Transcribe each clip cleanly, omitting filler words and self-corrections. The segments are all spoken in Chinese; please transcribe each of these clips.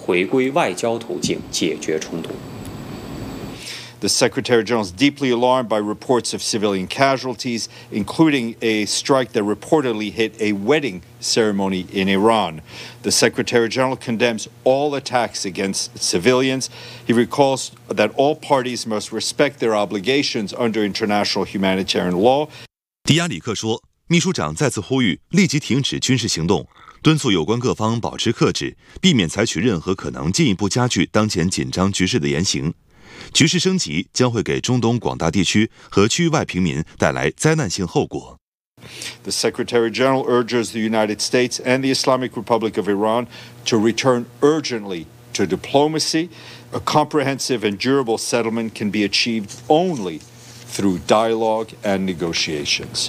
回归外交途径解决冲突。 The Secretary General is deeply alarmed by reports of civilian casualties, including a strike that reportedly hit a wedding ceremony in Iran. The Secretary General condemns all attacks against civilians. He recalls that all parties must respect their obligations under international humanitarian law. 迪亚里克说，秘书长再次呼吁立即停止军事行动，敦促有关各方保持克制，避免采取任何可能进一步加剧当前紧张局势的言行。局势升级将会给中东广大地区和区域外平民带来灾难性后果。 The Secretary General urges the United States and the Islamic Republic of Iran to return urgently to diplomacy. A comprehensive and durable settlement can be achieved only through dialogue and negotiations.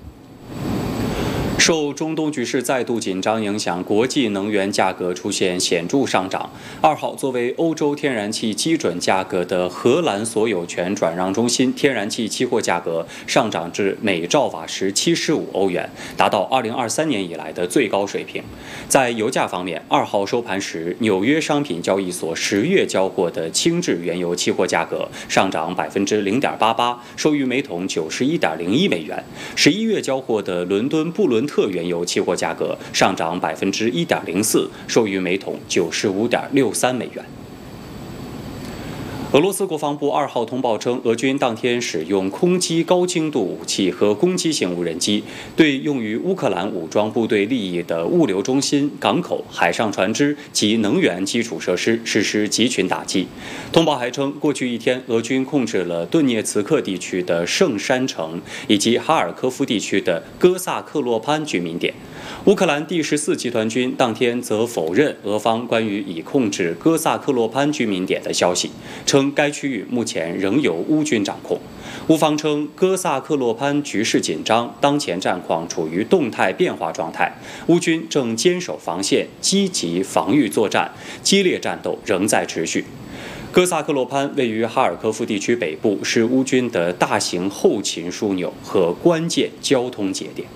受中东局势再度紧张影响，国际能源价格出现显著上涨。2号，作为欧洲天然气基准价格的荷兰所有权转让中心，天然气期货价格上涨至每兆瓦时75欧元，达到2023年以来的最高水平。在油价方面，2号收盘时，纽约商品交易所10月交货的轻质原油期货价格上涨0.88%，收于每桶91.01美元。11月交货的伦敦布伦特原油期货价格上涨1.04%，收于每桶95.63美元。俄罗斯国防部2号通报称，俄军当天使用空击高精度武器和攻击型无人机，对用于乌克兰武装部队利益的物流中心、港口、海上船只及能源基础设施实施集群打击。通报还称，过去一天，俄军控制了顿涅茨克地区的圣山城以及哈尔科夫地区的哥萨克洛潘居民点。乌克兰第14集团军当天则否认俄方关于已控制哥萨克洛潘居民点的消息，称该区域目前仍由乌军掌控。乌方称，哥萨克洛潘局势紧张，当前战况处于动态变化状态，乌军正坚守防线，积极防御作战，激烈战斗仍在持续。哥萨克洛潘位于哈尔科夫地区北部，是乌军的大型后勤枢纽和关键交通节点。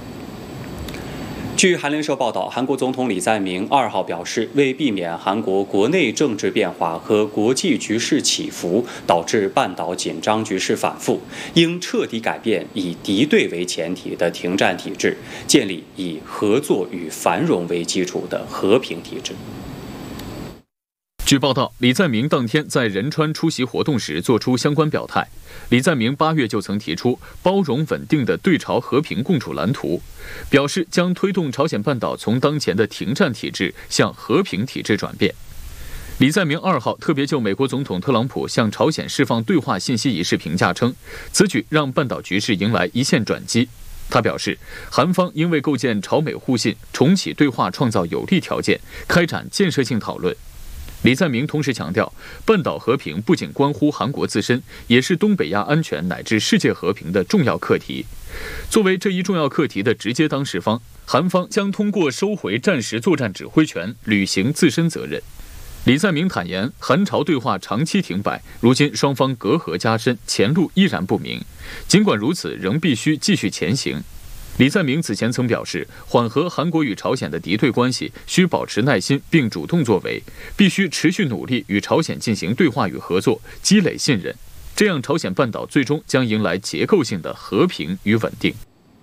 据韩联社报道，韩国总统李在明2号表示，为避免韩国国内政治变化和国际局势起伏导致半岛紧张局势反复，应彻底改变以敌对为前提的停战体制，建立以合作与繁荣为基础的和平体制。 据报道，李在明当天在仁川出席活动时作出相关表态。李在明8月就曾提出包容稳定的对朝和平共处蓝图，表示将推动朝鲜半岛从当前的停战体制向和平体制转变。李在明2号特别就美国总统特朗普向朝鲜释放对话信息一事评价称，此举让半岛局势迎来一线转机。他表示，韩方应为构建朝美互信、重启对话创造有利条件，开展建设性讨论。李在明同时强调，半岛和平不仅关乎韩国自身，也是东北亚安全乃至世界和平的重要课题。作为这一重要课题的直接当事方，韩方将通过收回战时作战指挥权，履行自身责任。李在明坦言，韩朝对话长期停摆，如今双方隔阂加深，前路依然不明。尽管如此，仍必须继续前行。李在明此前曾表示，缓和韩国与朝鲜的敌对关系需保持耐心并主动作为，必须持续努力与朝鲜进行对话与合作，积累信任，这样朝鲜半岛最终将迎来结构性的和平与稳定。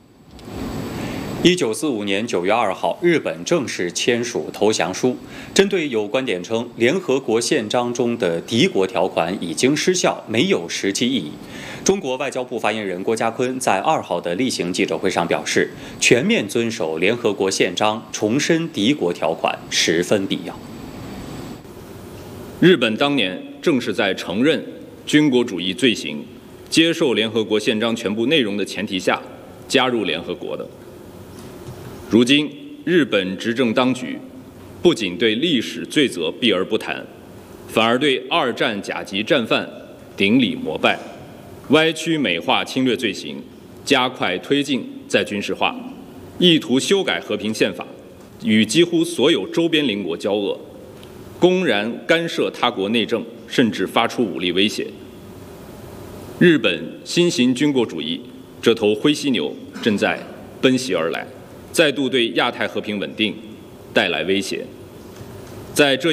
1945年9月2号，日本正式签署投降书。针对有观点称，联合国宪章中的敌国条款已经失效，没有实际意义。中国外交部发言人郭家坤在2号的例行记者会上表示，全面遵守联合国宪章，重申敌国条款十分必要。 日本当年正是在承认军国主义罪行、接受联合国宪章全部内容的前提下加入联合国的。如今，日本执政当局不仅对历史罪责避而不谈，反而对2战甲级战犯顶礼膜拜，歪曲美化侵略罪行，加快推进再军事化，意图修改和平宪法，与几乎所有周边邻国交恶，公然干涉他国内政，甚至发出武力威胁。日本新型军国主义这头灰犀牛正在奔袭而来，再度对亚太和平稳定带来威胁。在这